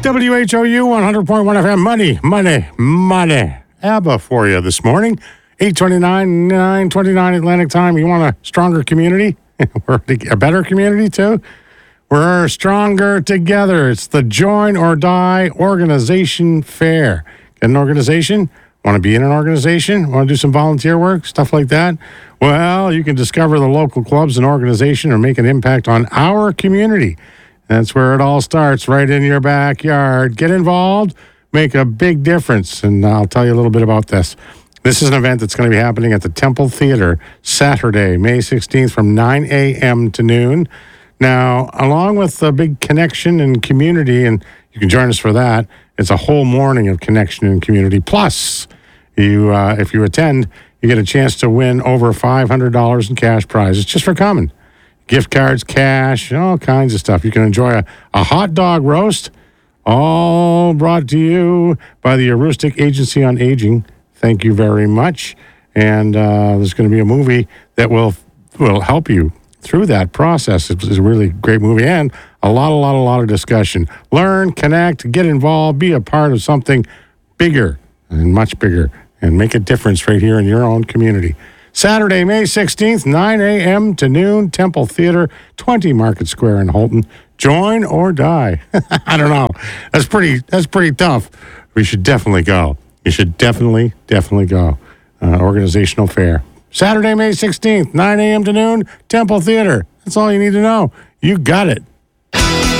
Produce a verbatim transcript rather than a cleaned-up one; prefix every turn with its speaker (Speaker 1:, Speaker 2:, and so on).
Speaker 1: W H O U one hundred point one F M. Money, money, money. ABBA for you this morning. eight twenty-nine, nine twenty-nine Atlantic time. You want a stronger community? We're a better community, too? We're stronger together. It's the Join or Die Organization Fair. Get an organization? Want to be in an organization? Want to do some volunteer work? Stuff like that? Well, you can discover the local clubs and organization or make an impact on our community. That's where it all starts, right in your backyard. Get involved, make a big difference, and I'll tell you a little bit about this. This is an event that's going to be happening at the Temple Theater Saturday, May sixteenth from nine a.m. to noon. Now, along with the big connection and community, and you can join us for that, it's a whole morning of connection and community. Plus, you, uh, if you attend, you get a chance to win over five hundred dollars in cash prizes just for coming. Gift cards, cash, all kinds of stuff. You can enjoy a, a hot dog roast, all brought to you by the Aroostook Agency on Aging. Thank you very much. And uh, there's going to be a movie that will will help you through that process. It's a really great movie and a lot, a lot, a lot of discussion. Learn, connect, get involved, be a part of something bigger and much bigger, and make a difference right here in your own community. Saturday, May sixteenth, nine a.m. to noon, Temple Theater, twenty Market Square in Holton. Join or die. I don't know. That's pretty That's pretty tough. We should definitely go. You should definitely, definitely go. Uh, organizational fair. Saturday, May sixteenth, nine a.m. to noon, Temple Theater. That's all you need to know. You got it.